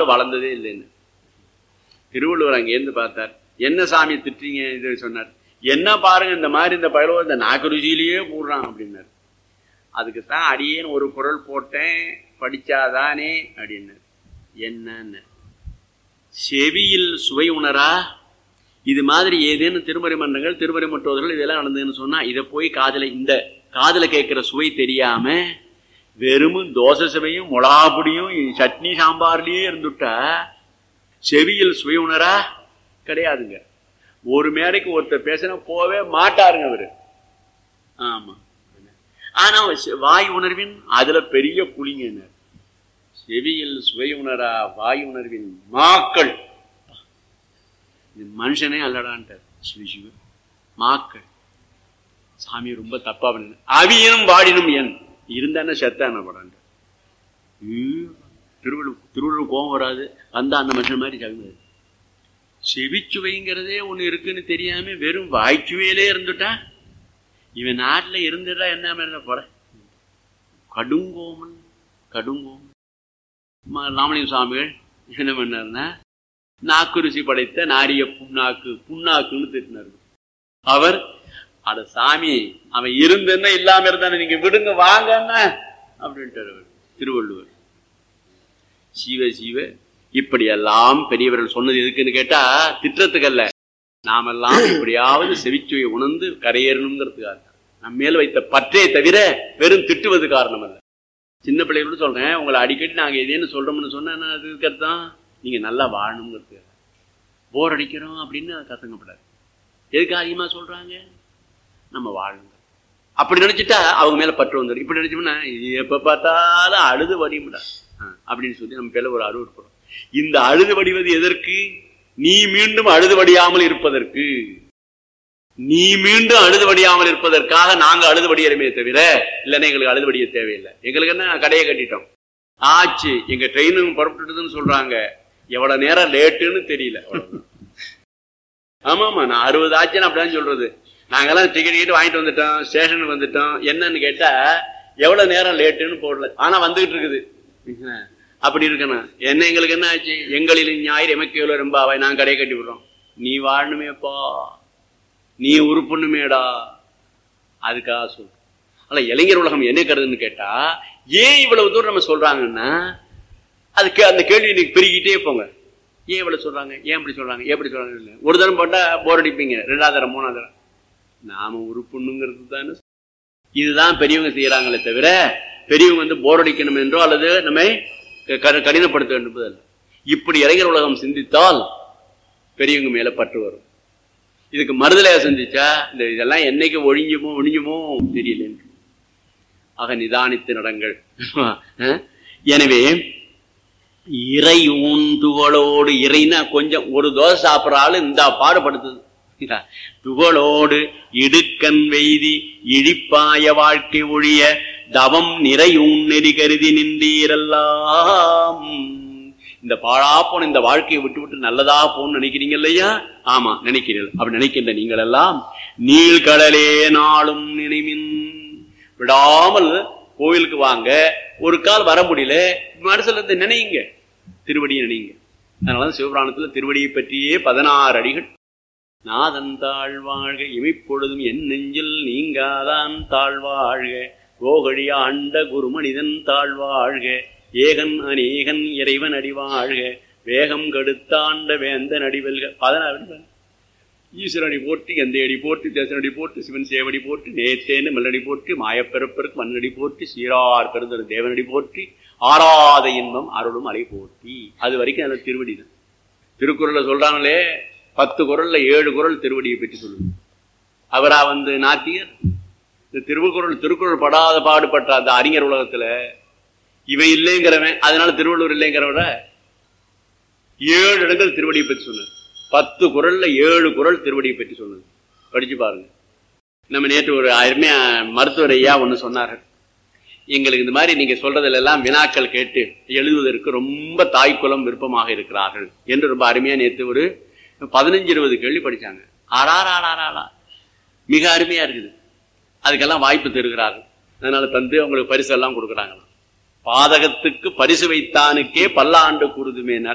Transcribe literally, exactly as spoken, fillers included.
வளர்ந்ததே இல்லைன்னு. திருவள்ளுவர் அங்கேருந்து பார்த்தார். என்ன சாமி திட்டுறீங்க இது சொன்னார். என்ன பாருங்க இந்த மாதிரி இந்த பயலோ இந்த நாக்கு ருசியிலேயே போடுறான் அப்படின்னாரு. அதுக்குத்தான் அடியேன்னு ஒரு குரல் போட்டேன், படிச்சாதானே அப்படின்னாரு. என்னன்னு செவியில் சுவை உணரா இது மாதிரி ஏதேனும் திருமறை மன்றங்கள் திருமறை மற்றவர்கள் இதெல்லாம் நடந்ததுன்னு சொன்னா இதை போய் காதல இந்த காதல கேட்கிற சுவை தெரியாம வெறும் தோசை சுவையும் மொளாபுடியும் சட்னி சாம்பார்லயே இருந்துட்டா செவியில் சுவை உணரா கிடையாதுங்க. ஒரு மேடைக்கு ஒருத்தர் பேசினா போவே மாட்டாருங்க அவரு. ஆமா, ஆனா வாய் உணர்வின் அதுல பெரிய புளிங்க. செவியில் சுவை உணரா வாய் உணர்வின் மாக்கள் மனுஷனே அல்லடான்ட்டார் சிவ சிவ. மாக்கள் சாமி ரொம்ப தப்பா பண்ண அவியனும் வாடினும் என் இருந்தானே செத்தான படான். திருவள்ளுவர் திருவள்ளுவர் கோபம் வராது வந்தா அந்த மனுஷன் மாதிரி சாமி. செவிச்சுவைங்கிறதே ஒண்ணு இருக்குன்னு தெரியாம வெறும் வாய்ச்சுவையிலே இருந்துட்டா இவன் நாட்டுல இருந்துட்டா என்ன என்ன போற. கடுங்கோமன் கடுங்கோமன் ராமலிங்க சுவாமிகள் என்ன பண்ணாருன்னா நாக்கு ருசி படைத்த நாரிய புண்ணாக்கு புண்ணாக்குன்னு திட்டினார். அவர் அட சாமி அவன் இருந்தன்னா இல்லாம இருந்தானே நீங்க விடுங்க வாங்கன்னா அப்படின்ட்டு திருவள்ளுவர். சிவ சிவ இப்படியெல்லாம் பெரியவர்கள் சொன்னது எதுக்குன்னு கேட்டா திட்டத்துக்கல்ல, நாமெல்லாம் இப்படியாவது செவிச்சுவையை உணர்ந்து கரையேறணுங்கிறதுக்காக நம்ம மேல வைத்த பற்றே தவிர வெறும் திட்டுவது காரணம் அல்ல. சின்ன பிள்ளைகளோட சொல்றேன், உங்களை அடிக்கடி நாங்க எதேன்னு சொல்றோம்னு சொன்னா அதுக்கத்தான் நீங்க நல்லா வாழணுங்கிறது. போர் அடிக்கிறோம் அப்படின்னு கத்தங்கப்படாது. எதுக்கு அதிகமா சொல்றாங்க? நம்ம வாழணுங்க. அப்படி நினைச்சிட்டா அவங்க மேல பற்று வந்துடும். இப்படி நினைச்சோம்னா எப்ப பார்த்தாலும் அழுது வடிமுடா அப்படின்னு சொல்லி நம்ம பேர்ல ஒரு அறுவடை போறோம். இந்த அழுது வடிவது எதற்கு? நீ மீண்டும் அழுது வடியாமல் இருப்பதற்கு. நீ மீண்டும் அழுது வடியாமல் இருப்பதற்காக நாங்க அழுது வடியறமே தவிர இல்லைன்னா எங்களுக்கு அழுது வடிய தேவையில்லை. எங்களுக்கு என்ன கடையை கட்டிட்டோம் ஆச்சு, எங்க ட்ரெயினும் புறப்பட்டுதுன்னு சொல்றாங்க, எவ்வளவு நேரம் லேட்டுன்னு தெரியல. ஆமாமா, நான் அறுபது ஆச்சுன்னு அப்படிதான் சொல்றது. நாங்கெல்லாம் டிக்கெட் கிட்ட வாங்கிட்டு வந்துட்டோம், ஸ்டேஷனுக்கு வந்துட்டோம். என்னன்னு கேட்டா எவ்வளவு நேரம் லேட்டுன்னு போடல, ஆனா வந்துகிட்டு இருக்குது. அப்படி இருக்கணும். என்ன எங்களுக்கு என்ன ஆச்சு? எங்களில் ஞாயிறு எமக்கு எவ்வளவு ரொம்ப அவை நாங்க கடையை கட்டி விடுறோம். நீ வாழணுமேப்பா, நீ உறுப்புண்ணுமேடா. அதுக்காக சொல். ஆனா இளைஞர் உலகம் என்ன கருதுன்னு கேட்டா ஏன் இவ்வளவு தூரம் நம்ம சொல்றாங்கன்னா அதுக்கு அந்த கேள்வி இன்னைக்கு பெருகிட்டே போங்க. ஏன் இவ்வளவு சொல்றாங்க, ஏன் இப்படி சொல்றாங்க, எப்படி சொல்றாங்க? ஒரு தரம் போட்டா போர் அடிப்பீங்க, ரெண்டாவது தரம் மூணாவது தரம். நாம உறுப்புண்ணுங்கிறது தானே. இதுதான் பெரியவங்க செய்யறாங்களே தவிர பெரியவங்க வந்து போர் அடிக்கணும் என்றோ அல்லது நம்மை கடினப்படுத்த வேண்டும் அல்ல. இப்படி இளைஞர் உலகம் சிந்தித்தால் பெரியவங்க மேல பற்று வரும். இதுக்கு மறுதலையா சிந்திச்சா இந்த இதெல்லாம் என்னைக்கு ஒழிஞ்சுமோ ஒழிஞ்சுமோ தெரியல. ஆக நிதானித்து நடங்கள். எனவே இறை ஊந்துகளோடு, இறைனா கொஞ்சம் ஒரு தோசை சாப்பிட்ற ஆளு இந்த பாடுபடுத்துது. துகளோடு இடுக்கண் வெய்தி இழிப்பாய வாழ்க்கை ஒழிய தவம் நிறையும் நெறி கருதி நின்றீரெல்லாம். இந்த பாழா போன இந்த வாழ்க்கையை விட்டு விட்டு நல்லதா போன்னு நினைக்கிறீங்க இல்லையா? ஆமா நினைக்கிறீர்கள். அப்படி நினைக்கின்ற நீங்கள் எல்லாம் நீள்கடலே நாளும் நினைமின் விடாமல் கோயிலுக்கு வாங்க. ஒரு கால் வர முடியல, மனசுல இருந்து நினைங்க, திருவடியை நினைங்க. அதனாலதான் சிவபுராணத்துல திருவடியை பற்றியே பதினாறு அடிகள். நாதன் தாழ்வாழ்க இமைப்பொழுதும் என் நெஞ்சில் நீங்காதான் தாழ்வாழ்க, கோகழி ஆண்ட குருமனிதன் தாழ்வாழ்க, ஏகன் அநேகன் இறைவன் அடிவாழ்க, வேகம் கடுத்தாண்ட வேந்தன் அடிவல்க. பதினாறு ஈஸ்வரடி போட்டு, எந்தையடி போட்டு, தேசனடி போட்டு, சிவன் சேவடி போட்டு, நேத்தேன்னு மல்லடி போட்டு, மாயப்பிறப்பிற்கு மண்ணடி போட்டு, சீரார் பெருந்தர் தேவனடி போற்றி, ஆராத இன்பம் அருளும் அலை போற்றி. அது வரைக்கும் அந்த திருவடி தான். திருக்குறள்ல சொல்றாங்களே, பத்து குறள்ல ஏழு குறள் திருவடியை பற்றி சொல்லுங்க. அவரா வந்து நாத்தியர்? இந்த திருக்குறள் திருக்குறள் படாத பாடுபட்ட அந்த அறிஞர் உலகத்துல இவன் இல்லைங்கிறவன், அதனால திருவள்ளுவர் இல்லைங்கிறவர ஏழு இடங்கள் திருவடியை பற்றி சொன்னார். பத்து குறள்ல ஏழு குறள் திருவடியை பற்றி சொன்னது. படிச்சு பாருங்க. நம்ம நேற்று ஒரு அருமையா மருத்துவர் ஐயா ஒண்ணு சொன்னார்கள். எங்களுக்கு இந்த மாதிரி நீங்க சொல்றதுல எல்லாம் வினாக்கள் கேட்டு எழுதுவதற்கு ரொம்ப தாய்க்குலம் விருப்பமாக இருக்கிறார்கள் என்று ரொம்ப அருமையா நேற்று ஒரு பதினஞ்சு இருபது கேள்வி படிச்சாங்க. ஆறாரா மிக அருமையா இருக்குது. அதுக்கெல்லாம் வாய்ப்பு தருகிறார்கள். அதனால தந்து அவங்களுக்கு பரிசு எல்லாம் கொடுக்குறாங்களாம். பாதகத்துக்கு பரிசு வைத்தானுக்கே பல்லாண்டு கூறுதுமே.